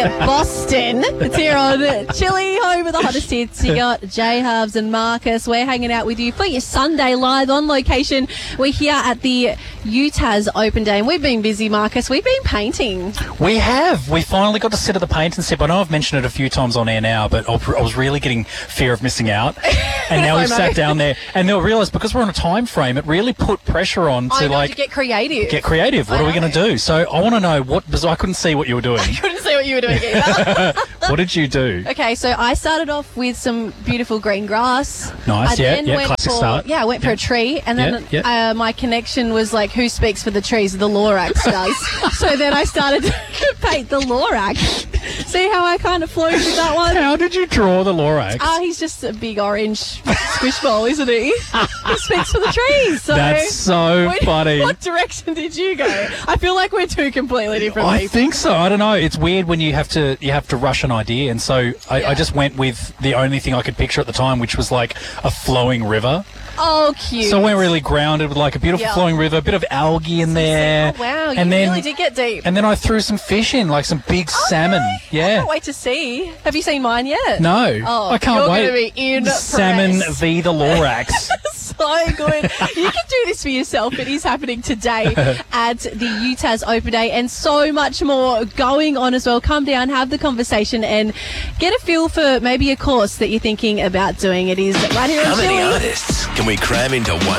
Boston. It's here on Chili, home of the hottest hits. You got Jay Hubs and Marcus. We're hanging out with you for your Sunday live on location. We're here at the UTAS Open Day, and we've been busy, Marcus. We've been painting. We have. We finally got to sit at the paint and sip. I know I've mentioned it a few times on air now, but I was really getting fear of missing out. And now we've sat down there, and they'll realise because we're on a time frame, it really put pressure on to get creative. Get creative. What are we going to do? So I want to know because I couldn't see what you were doing. I couldn't see what you were doing either. What did you do? Okay, so I started off with some beautiful green grass. Nice, classic start. Yeah, I went for a tree, and then my connection was like, who speaks for the trees? The Lorax does. So then I started to paint the Lorax. See how I kind of flowed with that one? How did you draw the Lorax? He's just a big orange squish ball, isn't he? He speaks for the trees. So that's so funny. What direction did you go? I feel like we're two completely different people. I think so. I don't know. It's weird when you have to rush an idea, and so I just went with the only thing I could picture at the time, which was like a flowing river. Oh, cute. So I went really grounded with like a beautiful flowing river, a bit of algae in there. Oh, wow. You really did get deep. And then I threw some fish in, like some big salmon. Really? Yeah. I can't wait to see. Have you seen mine yet? No. Oh, I can't wait. You're going to be impressed. Salmon v. the Lorax. So good. You can do this for yourself. It is happening today at the UTAS Open Day, and so much more going on as well. Come down, have the conversation, and get a feel for maybe a course that you're thinking about doing. It is right here on How many Chili. artists can we cram into one